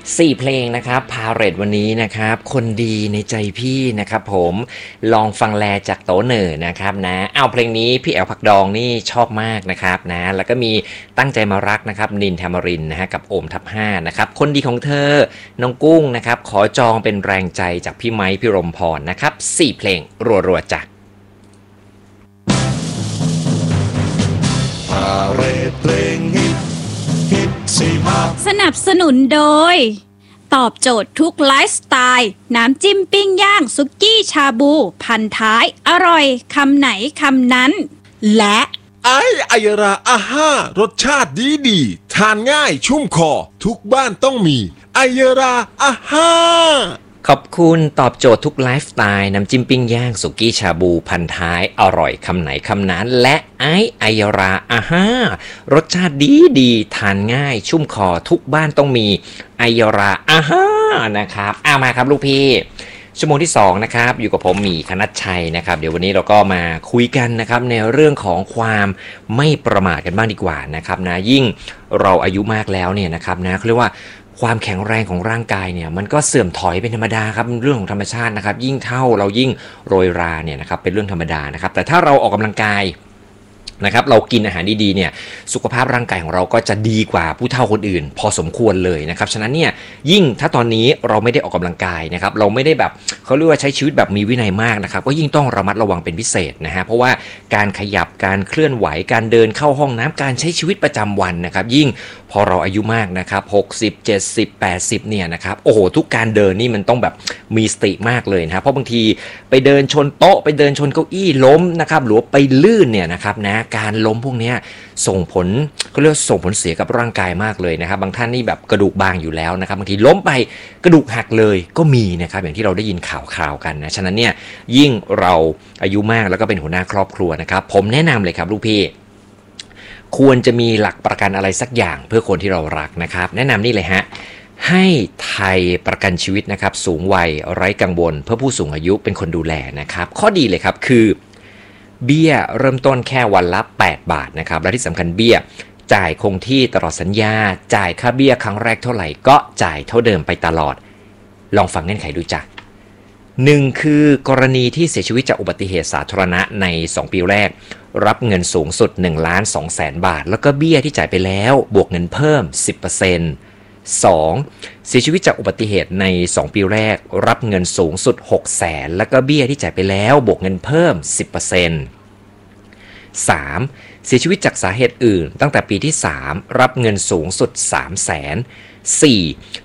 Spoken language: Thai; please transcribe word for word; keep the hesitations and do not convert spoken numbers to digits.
สี่เพลงนะครับพาเรตวันนี้นะครับคนดีในใจพี่นะครับผมลองฟังแลจากโตเหน่อนะครับนะเอาเพลงนี้พี่แอลผักดองนี่ชอบมากนะครับนะแล้วก็มีตั้งใจมารักนะครับนินแทมรินนะฮะกับโอมทับห้านะครับคนดีของเธอน้องกุ้งนะครับขอจองเป็นแรงใจจากพี่ไม้พี่รมพรนะครับสี่เพลงรัวๆจ้ะพาเรทเพลงฮิตฮิตสี่ภาคสนับสนุนโดยตอบโจทย์ทุกไลฟ์สไตล์น้ำจิ้มปิ้งย่างซุกี้ชาบูพันท้ายอร่อยคำไหนคำนั้นและไอไอราอาห้ารสชาติดีดีทานง่ายชุ่มคอทุกบ้านต้องมีไอราอาห้าขอบคุณตอบโจทย์ทุกไลฟ์สไตล์น้ำจิ้มปิ้งย่างสุกี้ชาบูพันท้ายอร่อยคำไหนคำนั้นและไอไอยราอาห้ารสชาติดีดีทานง่ายชุ่มคอทุกบ้านต้องมีไอยราอาห้านะครับเอามาครับลูกพี่ชั่วโมงที่สองนะครับอยู่กับผมหมีคณัชชัยนะครับเดี๋ยววันนี้เราก็มาคุยกันนะครับในเรื่องของความไม่ประมาทกันบ้างดีกว่านะครับนะยิ่งเราอายุมากแล้วเนี่ยนะครับนะเขาเรียกว่าความแข็งแรงของร่างกายเนี่ยมันก็เสื่อมถอยเป็นธรรมดาครับเรื่องของธรรมชาตินะครับยิ่งเท่าเรายิ่งโรยราเนี่ยนะครับเป็นเรื่องธรรมดานะครับแต่ถ้าเราออกกำลังกายนะครับเรากินอาหารดีๆเนี่ยสุขภาพร่างกายของเราก็จะดีกว่าผู้เฒ่าคนอื่นพอสมควรเลยนะครับฉะนั้นเนี่ยยิ่งถ้าตอนนี้เราไม่ได้ออกกำลังกายนะครับเราไม่ได้แบบเขาเรียกว่าใช้ชีวิตแบบมีวินัยมากนะครับก็ยิ่งต้องระมัดระวังเป็นพิเศษนะฮะเพราะว่าการขยับการเคลื่อนไหวการเดินเข้าห้องน้ำการใช้ชีวิตประจำวันนะครับยิ่งพอเราอายุมากนะครับหกสิบ เจ็ดสิบ แปดสิบเนี่ยนะครับโอ้โหทุกการเดินนี่มันต้องแบบมีสติมากเลยนะครับเพราะบางทีไปเดินชนโต๊ะไปเดินชนเก้าอี้ล้มนะครับหรือว่าไปลื่นเนี่ยนะครับนะการล้มพวกนี้ส่งผลเขาเรียกส่งผลเสียกับร่างกายมากเลยนะครับบางท่านนี่แบบกระดูกบางอยู่แล้วนะครับบางทีล้มไปกระดูกหักเลยก็มีนะครับอย่างที่เราได้ยินข่าวๆกันนะฉะนั้นเนี่ยยิ่งเราอายุมากแล้วก็เป็นหัวหน้าครอบครัวนะครับผมแนะนำเลยครับลูกพี่ควรจะมีหลักประกันอะไรสักอย่างเพื่อคนที่เรารักนะครับแนะนำนี่เลยฮะให้ไทยประกันชีวิตนะครับสูงวัยไร้กังวลเพื่อผู้สูงอายุเป็นคนดูแลนะครับข้อดีเลยครับคือเบี้ยเริ่มต้นแค่วันละแปดบาทนะครับและที่สำคัญเบี้ยจ่ายคงที่ตลอดสัญญาจ่ายค่าเบี้ยครั้งแรกเท่าไหร่ก็จ่ายเท่าเดิมไปตลอดลองฟังเงื่อนไขดูจ้ะหนึ่งคือกรณีที่เสียชีวิตจากอุบัติเหตุสาธารณะในสองปีแรกรับเงินสูงสุด หนึ่งล้านสองแสน บาทแล้วก็เบี้ยที่จ่ายไปแล้วบวกเงินเพิ่ม สิบเปอร์เซ็นต์ สองเสียชีวิตจากอุบัติเหตุในสองปีแรกรับเงินสูงสุด หกแสน แล้วก็เบี้ยที่จ่ายไปแล้วบวกเงินเพิ่ม สิบเปอร์เซ็นต์ สาม เสียชีวิตจากสาเหตุอื่นตั้งแต่ปีที่สามรับเงินสูงสุด สามแสน สี่